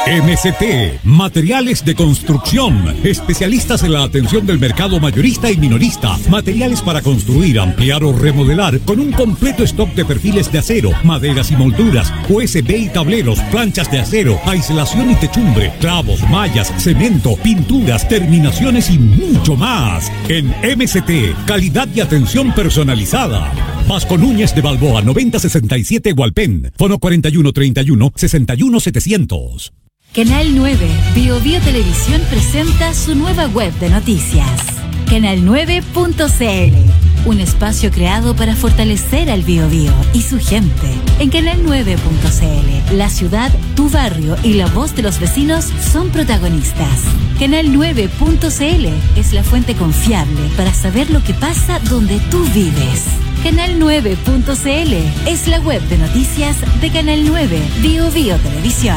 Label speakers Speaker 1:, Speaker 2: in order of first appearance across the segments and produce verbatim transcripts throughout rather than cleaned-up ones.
Speaker 1: M C T, Materiales de Construcción, especialistas en la atención del mercado mayorista y minorista, materiales para construir, ampliar o remodelar, con un completo stock de perfiles de acero, maderas y molduras, U S B y tableros, planchas de acero, aislación y techumbre, clavos, mallas, cemento, pinturas, terminaciones y mucho más. En M C T, calidad y atención personalizada. Vasco Núñez de Balboa, noventa sesenta y siete Hualpén, fono cuarenta y uno treinta y uno sesenta y uno setecientos.
Speaker 2: Canal nueve, Bio Bio Televisión presenta su nueva web de noticias. canal nueve punto c l, un espacio creado para fortalecer al Bio Bio y su gente. En canal nueve punto c l, la ciudad, tu barrio y la voz de los vecinos son protagonistas. canal nueve punto c l es la fuente confiable para saber lo que pasa donde tú vives. canal nueve punto c l es la web de noticias de Canal nueve, Bio Bio Televisión.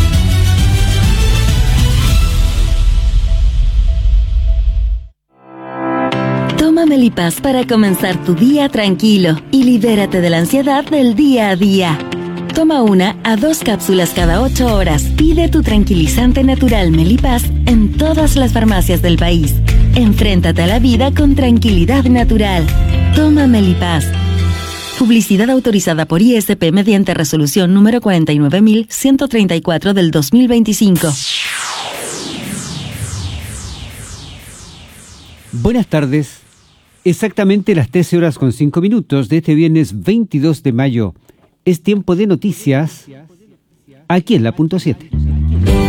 Speaker 3: Toma Melipaz para comenzar tu día tranquilo y libérate de la ansiedad del día a día. Toma una a dos cápsulas cada ocho horas. Pide tu tranquilizante natural Melipaz en todas las farmacias del país. Enfréntate a la vida con tranquilidad natural. Toma Melipaz. Publicidad autorizada por I S P mediante resolución número cuarenta y nueve mil ciento treinta y cuatro del dos mil veinticinco.
Speaker 4: Buenas tardes. Exactamente las trece horas con cinco minutos de este viernes veintidós de mayo. Es tiempo de noticias aquí en la punto siete.